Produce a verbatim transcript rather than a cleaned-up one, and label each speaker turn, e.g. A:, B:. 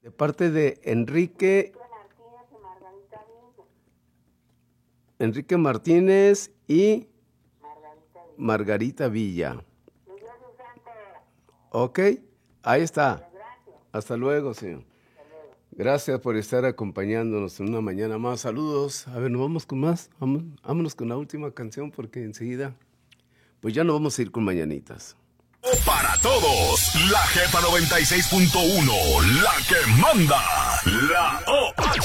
A: De parte de Enrique, Enrique Martínez y Margarita Villa. Ok, ahí está. Hasta luego, señor. Gracias por estar acompañándonos en una mañana más. Saludos. A ver, ¿nos vamos con más? Vamos, vámonos con la última canción porque enseguida, pues ya no vamos a ir con mañanitas.
B: Para todos, la Jefa noventa y seis punto uno, la que manda, la O H.